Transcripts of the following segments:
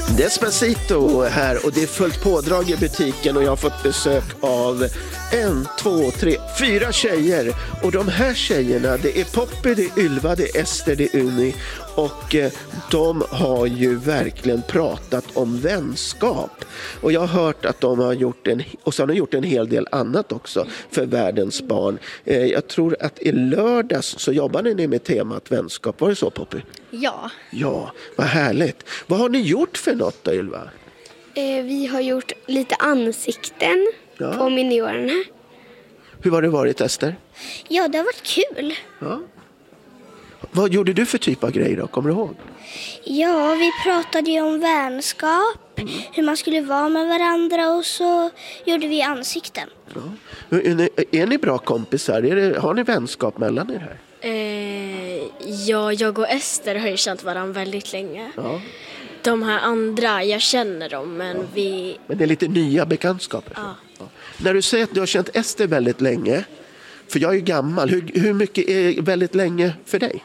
Despacito här och det är fullt pådrag i butiken och jag har fått besök av 1, 2, 3, 4 tjejer. Och de här tjejerna, det är Poppy, det är Ylva, det är Ester, det är Uni och de har ju verkligen pratat om vänskap. Och jag har hört att de har gjort gjort en hel del annat också för världens barn. Jag tror att i lördags så jobbade ni med temat vänskap. Var det så, Poppy? Ja. Ja, vad härligt. Vad har ni gjort för något då, Ylva? Vi har gjort lite ansikten på miniorerna. Hur har det varit, Ester? Ja, det har varit kul. Ja. Vad gjorde du för typ av grejer då? Kommer du ihåg? Ja, vi pratade ju om vänskap, hur man skulle vara med varandra och så gjorde vi ansikten. Ja. Är ni bra kompisar? Har ni vänskap mellan er här? Ja, jag och Ester har ju känt varandra väldigt länge. Ja. De här andra, jag känner dem, men vi... Men det är lite nya bekantskaper. Ja. Ja. När du säger att du har känt Ester väldigt länge, för jag är ju gammal, hur mycket är väldigt länge för dig?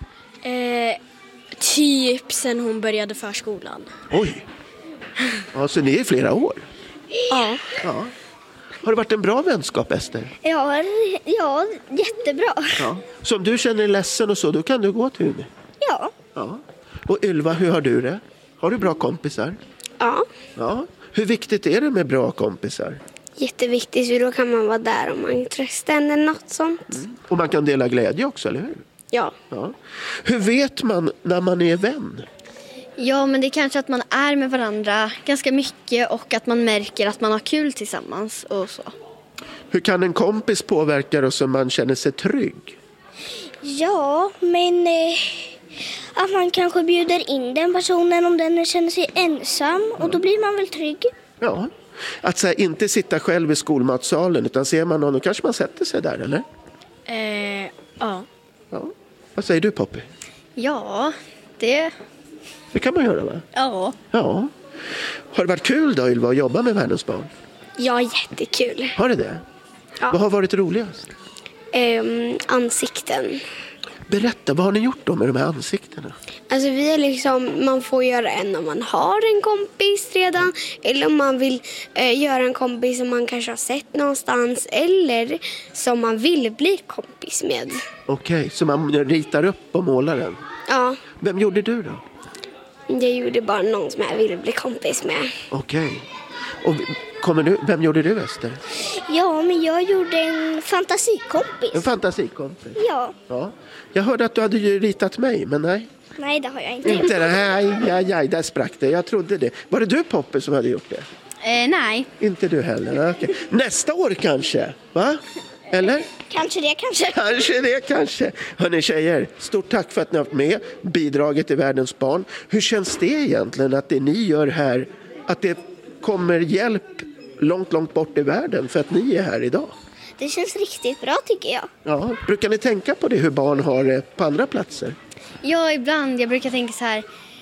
Typ sen hon började förskolan. Oj! Ja, så ni är flera år? Ja. Ja. Har det varit en bra vänskap, Ester? Ja, jättebra. Ja. Så om du känner dig ledsen och så, då kan du gå till Uni? Ja. Ja. Och Ylva, hur har du det? Har du bra kompisar? Ja. Ja. Hur viktigt är det med bra kompisar? Jätteviktigt, för då kan man vara där om man tröstar eller något sånt. Och man kan dela glädje också, eller hur? Ja. Ja. Hur vet man när man är vän? Ja, men det är kanske att man är med varandra ganska mycket och att man märker att man har kul tillsammans och så. Hur kan en kompis påverka oss så man känner sig trygg? Ja, men att man kanske bjuder in den personen om den känner sig ensam och då blir man väl trygg. Ja, att så här, inte sitta själv i skolmatsalen utan ser man någon, då kanske man sätter sig där, eller? Ja. Ja. Vad säger du, Poppy? Ja, det kan man göra, va? Ja. Ja. Har det varit kul då, Ylva, att jobba med världens barn? Ja, jättekul. Har det det? Ja. Vad har varit roligast? Ansikten. Berätta, vad har ni gjort då med de här ansiktena? Alltså vi är liksom, man får göra en om man har en kompis redan. Eller om man vill göra en kompis som man kanske har sett någonstans. Eller som man vill bli kompis med. Okej, så man ritar upp och målar den. Ja, Vem gjorde du då? jag gjorde bara någon som jag ville bli kompis med. Okej. Och vem gjorde du, Ester? Ja, men jag gjorde en fantasikompis. En fantasikompis? Ja. Ja. Jag hörde att du hade ju ritat mig, men nej. Nej, det har jag inte. Inte det? Nej, där sprack det. Jag trodde det. Var det du, Poppy, som hade gjort det? Nej. Inte du heller? Okej. Nästa år kanske, va? Eller? Kanske. Hörrni tjejer, stort tack för att ni har varit med. Bidraget till världens barn. Hur känns det egentligen att det ni gör här, att det kommer hjälp långt bort i världen för att ni är här idag? Det känns riktigt bra, tycker jag. Ja, brukar ni tänka på det, hur barn har det på andra platser? Ja, ibland. Jag brukar tänka så här.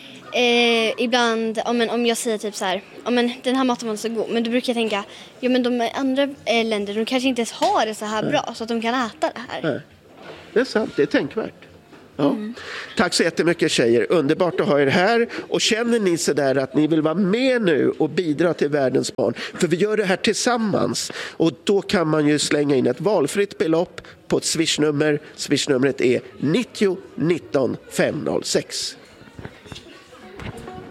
Ibland, om jag säger typ så här, den här maten var så god, men då brukar jag tänka, ja men de andra länder, de kanske inte ens har det så här bra så att de kan äta det här. Nej. Det är sant, det är tänkvärt. Ja. Tack så jättemycket tjejer, underbart att ha er här. Och känner ni så där att ni vill vara med nu och bidra till världens barn, för vi gör det här tillsammans, och då kan man ju slänga in ett valfritt belopp på ett swishnummer. Swishnumret är 90 19 506.